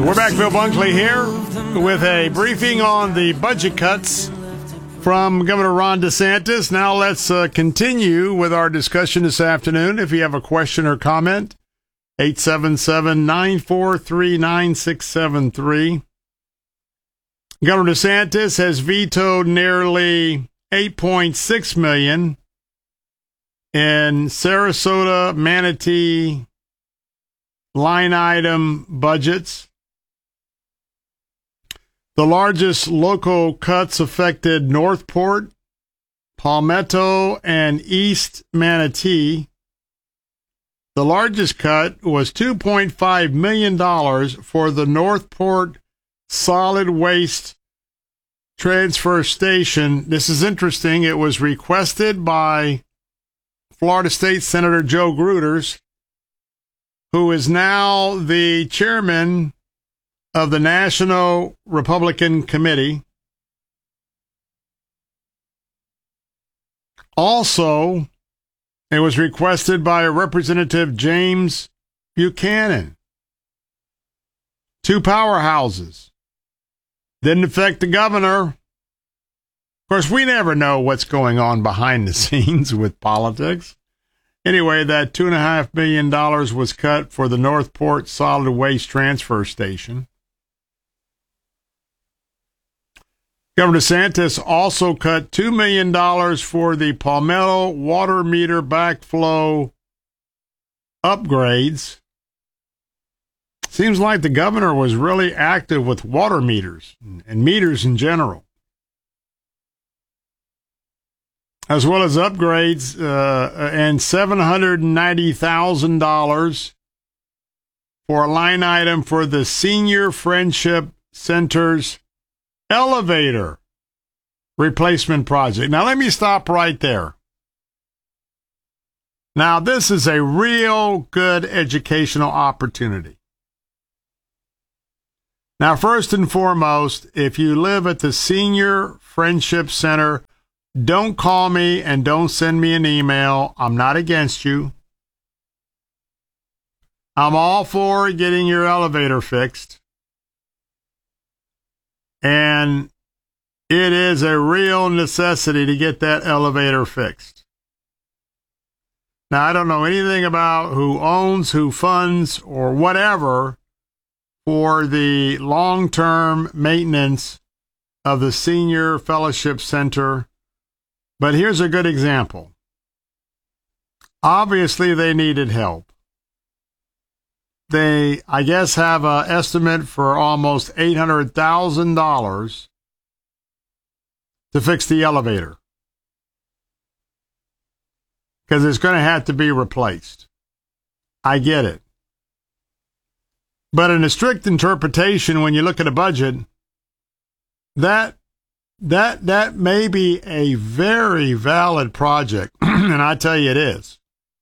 We're back. Bill Bunkley here with a briefing on the budget cuts from Governor Ron DeSantis. Now let's continue with our discussion this afternoon. If you have a question or comment, 877-943-9673. Governor DeSantis has vetoed nearly $8.6 million in Sarasota, Manatee line item budgets. The largest local cuts affected Northport, Palmetto, and East Manatee. The largest cut was $2.5 million for the Northport Solid Waste Transfer Station. This is interesting. It was requested by Florida State Senator Joe Gruters, who is now the chairman of the National Republican Committee. Also, it was requested by Representative James Buchanan. Two powerhouses. Didn't affect the governor. Of course, we never know what's going on behind the scenes with politics. Anyway, that $2.5 million was cut for the Northport Solid Waste Transfer Station. Governor DeSantis also cut $2 million for the Palmetto water meter backflow upgrades. Seems like the governor was really active with water meters and meters in general, as well as upgrades and $790,000 for a line item for the Senior Friendship Center's elevator replacement project. Now, let me stop right there. Now, this is a real good educational opportunity. Now, first and foremost, if you live at the Senior Friendship Center, don't call me and don't send me an email. I'm not against you. I'm all for getting your elevator fixed. And it is a real necessity to get that elevator fixed. Now, I don't know anything about who owns, who funds, or whatever for the long-term maintenance of the Senior Fellowship Center, but here's a good example. Obviously, they needed help. They, I guess, have an estimate for almost $800,000 to fix the elevator, because it's going to have to be replaced. I get it. But in a strict interpretation, when you look at a budget, that may be a very valid project, and I tell you it is.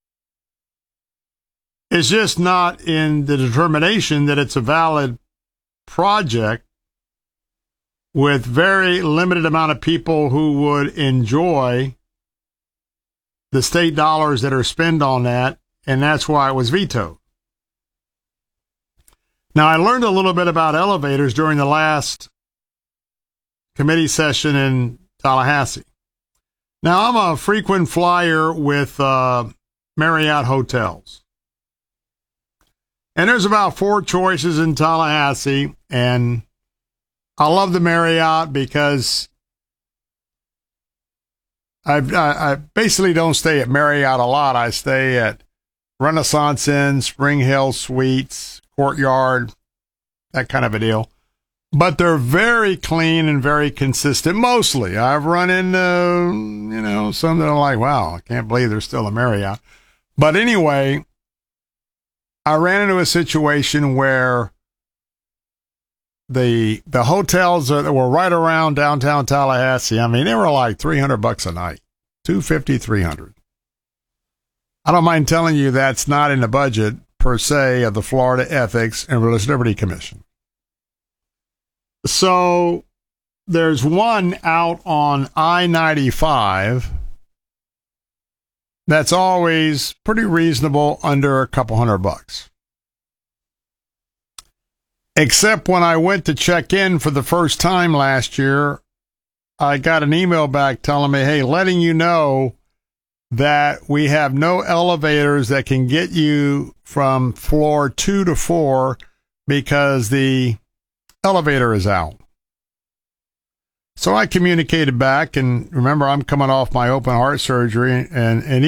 It's just not in the determination that it's a valid project with very limited amount of people who would enjoy the state dollars that are spent on that, and that's why it was vetoed. Now, I learned a little bit about elevators during the last committee session in Tallahassee. Now, I'm a frequent flyer with Marriott Hotels. And there's about 4 choices in Tallahassee, and I love the Marriott because I basically don't stay at Marriott a lot. I stay at Renaissance Inn, Spring Hill Suites, Courtyard, that kind of a deal. But they're very clean and very consistent, mostly. I've run into, some that are like, wow, I can't believe there's still a Marriott. But anyway, I ran into a situation where the hotels that were right around downtown Tallahassee, I mean, they were like $300 a night, $250, $300. I don't mind telling you that's not in the budget per se of the Florida Ethics and Religious Liberty Commission. So there's one out on I-95 that's always pretty reasonable, under a couple $100. Except when I went to check in for the first time last year, I got an email back telling me, hey, letting you know that we have no elevators that can get you from floor 2 to 4 because the elevator is out. So I communicated back, and remember, I'm coming off my open heart surgery, and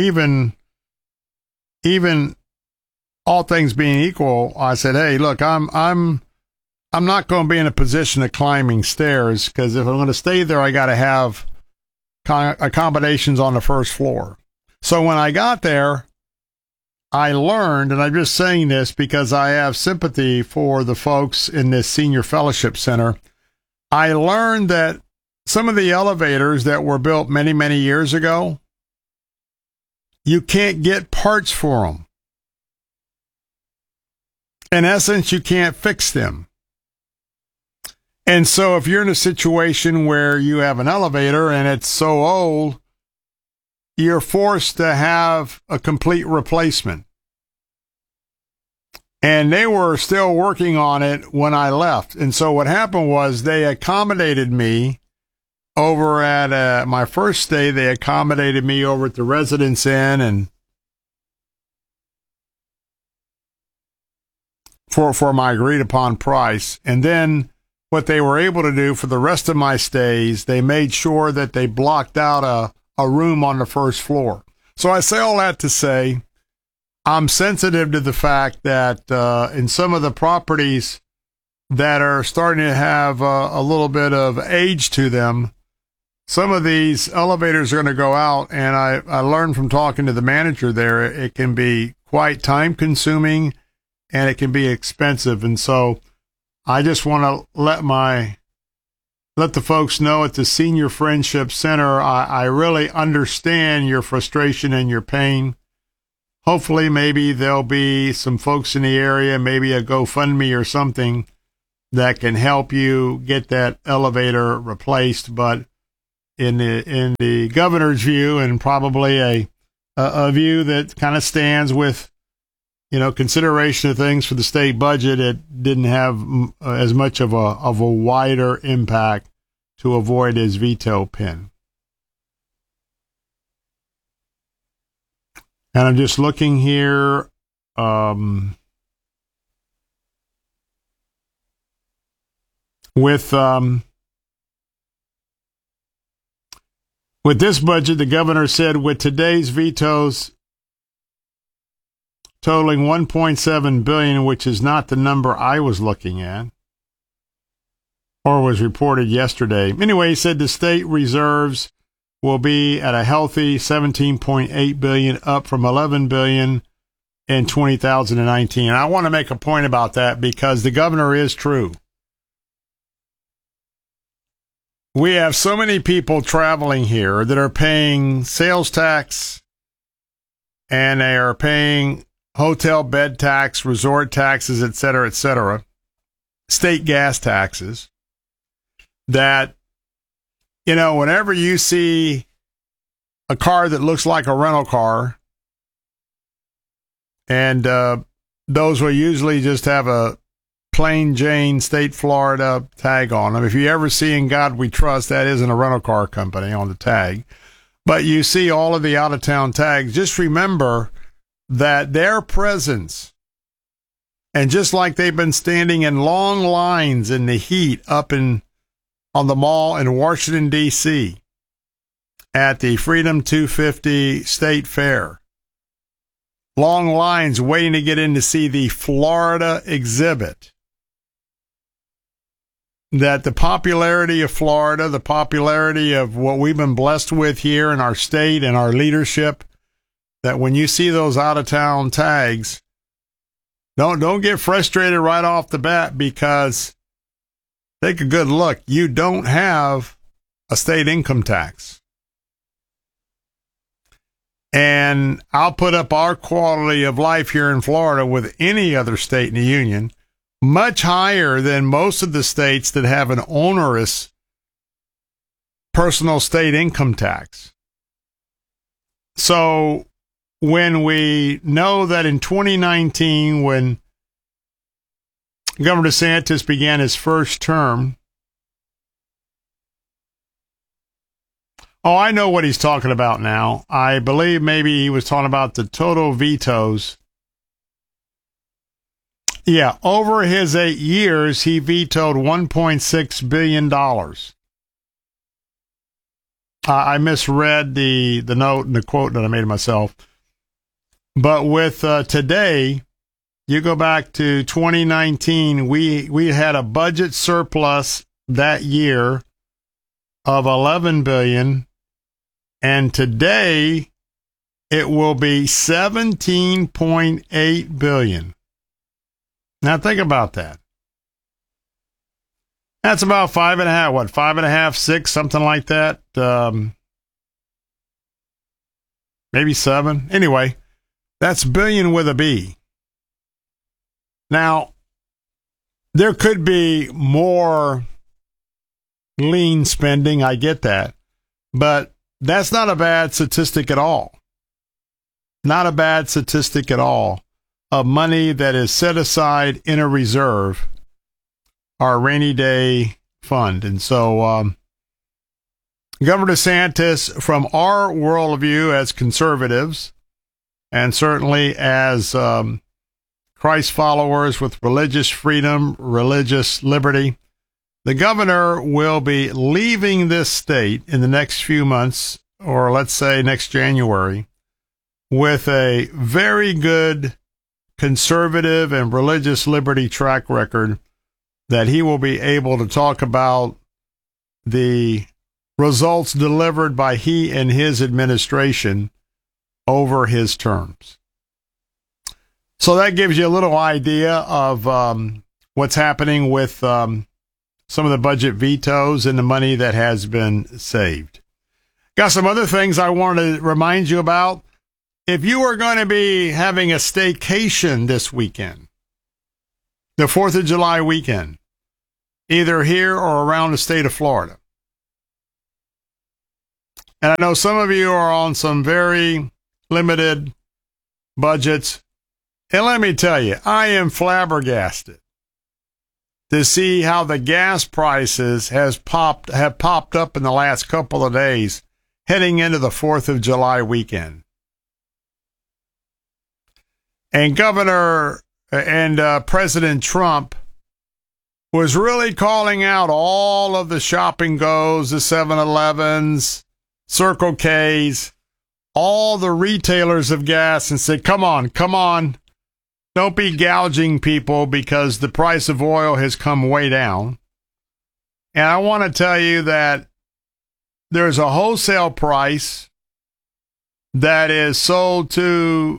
even all things being equal, I said, hey, look, I'm not going to be in a position of climbing stairs, because if I'm going to stay there, I got to have accommodations on the first floor. So when I got there, I learned, and I'm just saying this because I have sympathy for the folks in this senior fellowship center. I learned that some of the elevators that were built many, many years ago, you can't get parts for them. In essence, you can't fix them. And so if you're in a situation where you have an elevator and it's so old, you're forced to have a complete replacement. And they were still working on it when I left. And so what happened was they accommodated me over at my first stay. They accommodated me over at the Residence Inn and for my agreed upon price. And then what they were able to do for the rest of my stays, they made sure that they blocked out a room on the first floor. So I say all that to say, I'm sensitive to the fact that in some of the properties that are starting to have a little bit of age to them, some of these elevators are going to go out, and I learned from talking to the manager there, it can be quite time consuming and it can be expensive. And so I just want to let the folks know at the Senior Friendship Center, I really understand your frustration and your pain. Hopefully, maybe there'll be some folks in the area, maybe a GoFundMe or something that can help you get that elevator replaced. But in the governor's view, and probably a view that kind of stands with, consideration of things for the state budget, it didn't have as much of a wider impact to avoid his veto pin. And I'm just looking here. With this budget, the governor said, with today's vetoes totaling $1.7 billion, which is not the number I was looking at or was reported yesterday. Anyway, he said the state reserves will be at a healthy $17.8 billion, up from $11 billion in 2019. And I want to make a point about that because the governor is true. We have so many people traveling here that are paying sales tax, and they are paying hotel bed tax, resort taxes, et cetera, state gas taxes, that, whenever you see a car that looks like a rental car, and those will usually just have a plain Jane State Florida tag on them. If you ever see In God We Trust, that isn't a rental car company on the tag. But you see all of the out-of-town tags. Just remember that their presence, and just like they've been standing in long lines in the heat up on the mall in Washington, D.C., at the Freedom 250 State Fair, long lines waiting to get in to see the Florida exhibit, that the popularity of Florida, the popularity of what we've been blessed with here in our state and our leadership, that when you see those out-of-town tags, don't get frustrated right off the bat, because take a good look. You don't have a state income tax. And I'll put up our quality of life here in Florida with any other state in the union, much higher than most of the states that have an onerous personal state income tax. So when we know that in 2019, when Governor DeSantis began his first term. Oh, I know what he's talking about now. I believe maybe he was talking about the total vetoes. Yeah, over his 8 years, he vetoed $1.6 billion. I misread the note and the quote that I made myself. But with today, you go back to 2019, we had a budget surplus that year of $11 billion, and today it will be $17.8 billion. Now think about that. That's about 5.5, 5.5, 6, something like that. Maybe 7. Anyway, that's billion with a B. Now, there could be more lean spending. I get that. But that's not a bad statistic at all. Not a bad statistic at all of money that is set aside in a reserve, our rainy day fund. And so, Governor DeSantis, from our worldview as conservatives, and certainly as Christ followers with religious freedom, religious liberty, the governor will be leaving this state in the next few months, or let's say next January, with a very good conservative and religious liberty track record that he will be able to talk about the results delivered by he and his administration over his terms. So that gives you a little idea of what's happening with some of the budget vetoes and the money that has been saved. Got some other things I wanted to remind you about. If you are going to be having a staycation this weekend, the 4th of July weekend, either here or around the state of Florida, and I know some of you are on some very limited budgets, and let me tell you, I am flabbergasted to see how the gas prices have popped up in the last couple of days heading into the 4th of July weekend. And Governor and President Trump was really calling out all of the shopping goes, the 7-Elevens, Circle K's, all the retailers of gas, and said, come on, don't be gouging people because the price of oil has come way down. And I want to tell you that there's a wholesale price that is sold to,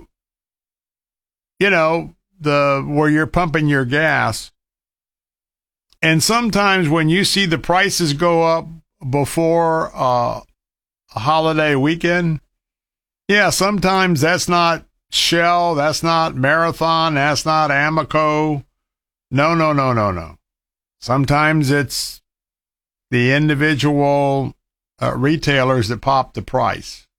where you're pumping your gas. And sometimes when you see the prices go up before a holiday weekend, yeah, sometimes that's not Shell, that's not Marathon, that's not Amoco. No. Sometimes it's the individual retailers that pop the price.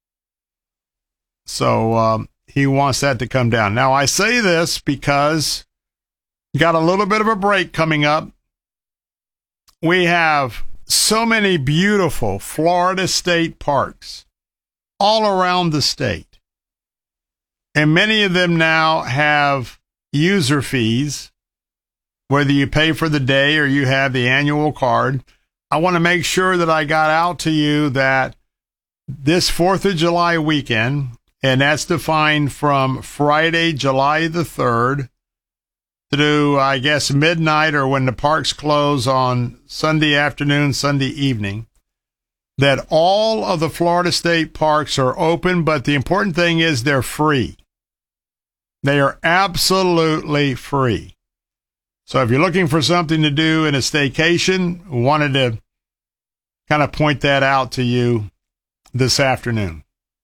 So he wants that to come down. Now, I say this because got a little bit of a break coming up. We have so many beautiful Florida state parks all around the state. And many of them now have user fees, whether you pay for the day or you have the annual card. I want to make sure that I got out to you that this 4th of July weekend, and that's defined from Friday, July the 3rd, through, I guess, midnight or when the parks close on Sunday afternoon, Sunday evening, that all of the Florida state parks are open, but the important thing is they're free. They are absolutely free. So if you're looking for something to do in a staycation, wanted to kind of point that out to you this afternoon.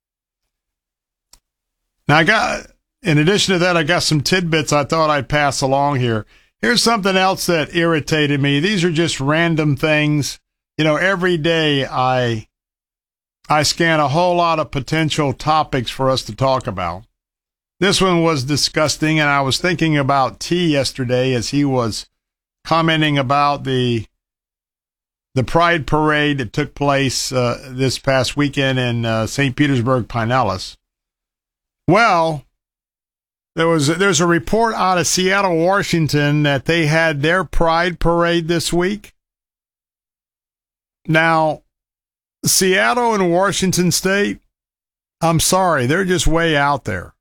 Now, in addition to that, I got some tidbits I thought I'd pass along here. Here's something else that irritated me. These are just random things. Every day I scan a whole lot of potential topics for us to talk about. This one was disgusting, and I was thinking about T yesterday as he was commenting about the Pride Parade that took place this past weekend in St. Petersburg, Pinellas. Well, there's a report out of Seattle, Washington, that they had their Pride Parade this week. Now, Seattle and Washington State, I'm sorry, they're just way out there.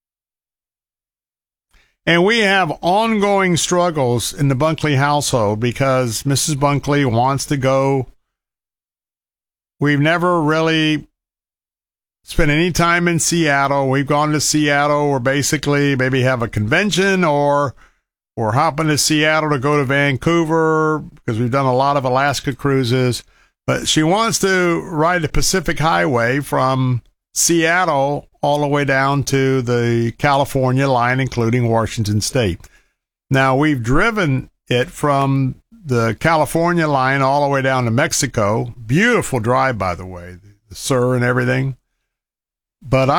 And we have ongoing struggles in the Bunkley household because Mrs. Bunkley wants to go. We've never really spent any time in Seattle. We've gone to Seattle or basically maybe have a convention or we're hopping to Seattle to go to Vancouver because we've done a lot of Alaska cruises. But she wants to ride the Pacific Highway from Seattle all the way down to the California line, including Washington State. Now, we've driven it from the California line all the way down to Mexico. Beautiful drive, by the way, the Sur and everything. But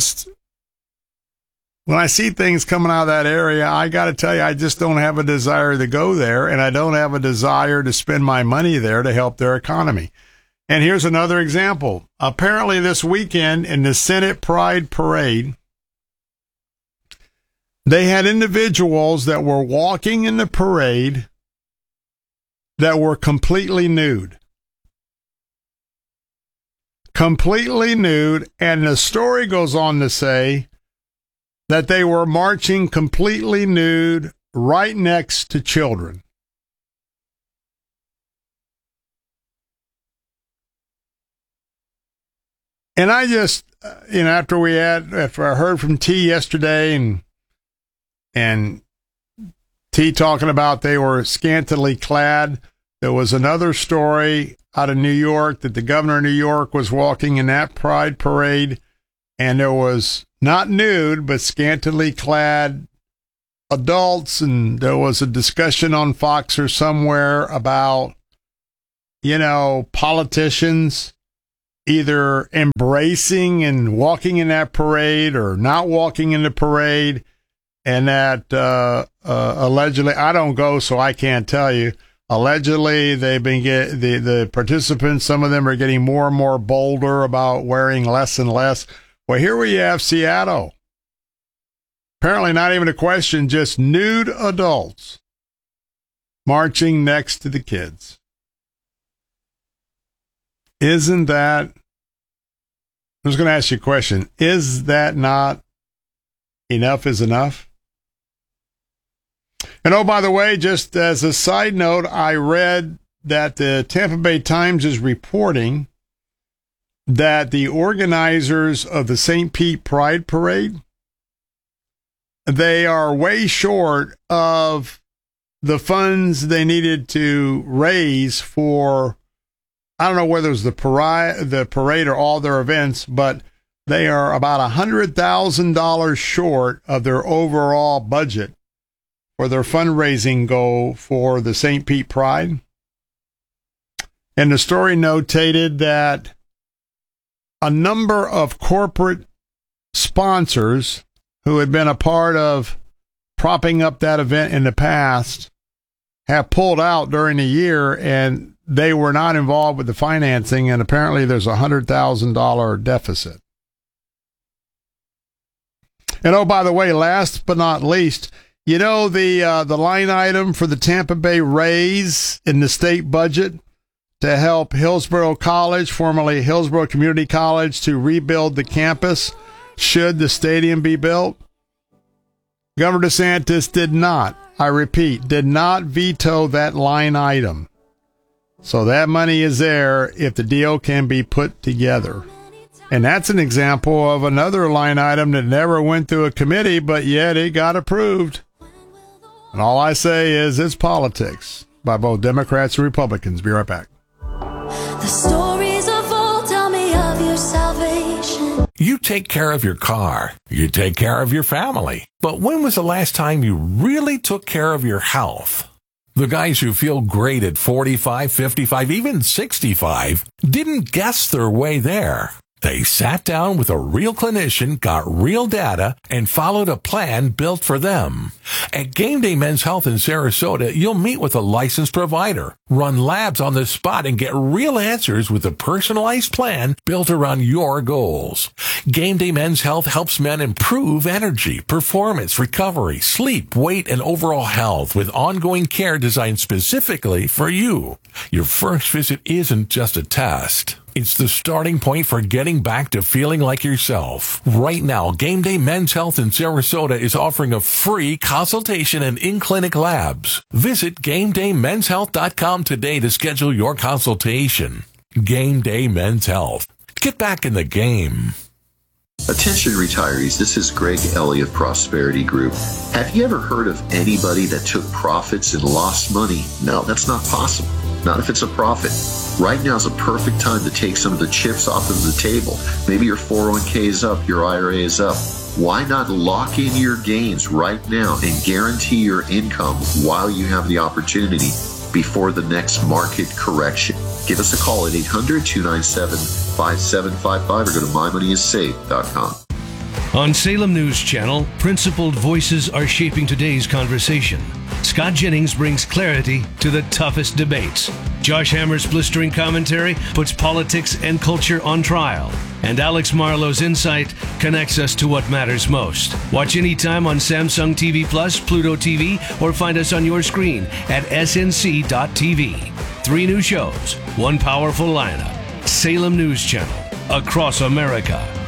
when I see things coming out of that area, I got to tell you, I just don't have a desire to go there, and I don't have a desire to spend my money there to help their economy. And here's another example. Apparently this weekend in the Senate Pride Parade, they had individuals that were walking in the parade that were completely nude. Completely nude, and the story goes on to say that they were marching completely nude right next to children. And I just, after I heard from T yesterday and T talking about they were scantily clad, there was another story out of New York that the governor of New York was walking in that Pride Parade, and there was not nude, but scantily clad adults, and there was a discussion on Fox or somewhere about, politicians either embracing and walking in that parade or not walking in the parade, and that allegedly, I don't go, so I can't tell you, allegedly they've been the participants, some of them are getting more and more bolder about wearing less and less. Well, here we have Seattle. Apparently not even a question, just nude adults marching next to the kids. Isn't that, I'm just going to ask you a question. Is that not enough is enough? And oh, by the way, just as a side note, I read that the Tampa Bay Times is reporting that the organizers of the St. Pete Pride Parade, they are way short of the funds they needed to raise for, I don't know whether it was the parade or all their events, but they are about $100,000 short of their overall budget for their fundraising goal for the St. Pete Pride. And the story notated that a number of corporate sponsors who had been a part of propping up that event in the past have pulled out during the year, and they were not involved with the financing, and apparently there's a $100,000 deficit. And oh, by the way, last but not least, the line item for the Tampa Bay raise in the state budget to help Hillsborough College, formerly Hillsborough Community College, to rebuild the campus should the stadium be built? Governor DeSantis did not, I repeat, did not veto that line item. So that money is there if the deal can be put together. And that's an example of another line item that never went through a committee, but yet it got approved. And all I say is it's politics by both Democrats and Republicans. Be right back. The stories of old tell me of your salvation. You take care of your car. You take care of your family. But when was the last time you really took care of your health? The guys who feel great at 45, 55, even 65 didn't guess their way there. They sat down with a real clinician, got real data, and followed a plan built for them. At Game Day Men's Health in Sarasota, you'll meet with a licensed provider, run labs on the spot, and get real answers with a personalized plan built around your goals. Game Day Men's Health helps men improve energy, performance, recovery, sleep, weight, and overall health with ongoing care designed specifically for you. Your first visit isn't just a test. It's the starting point for getting back to feeling like yourself. Right now, Game Day Men's Health in Sarasota is offering a free consultation and in-clinic labs. Visit GameDayMen'sHealth.com today to schedule your consultation. Game Day Men's Health. Get back in the game. Attention retirees, this is Greg Elliott, Prosperity Group. Have you ever heard of anybody that took profits and lost money? No, that's not possible. Not if it's a profit. Right now is a perfect time to take some of the chips off of the table. Maybe your 401k is up, your IRA is up. Why not lock in your gains right now and guarantee your income while you have the opportunity before the next market correction? Give us a call at 800-297-5755 or go to mymoneyissaved.com. On Salem News Channel, principled voices are shaping today's conversation. Scott Jennings brings clarity to the toughest debates. Josh Hammer's blistering commentary puts politics and culture on trial. And Alex Marlowe's insight connects us to what matters most. Watch anytime on Samsung TV Plus, Pluto TV, or find us on your screen at snc.tv. 3 new shows, 1 powerful lineup. Salem News Channel, across America.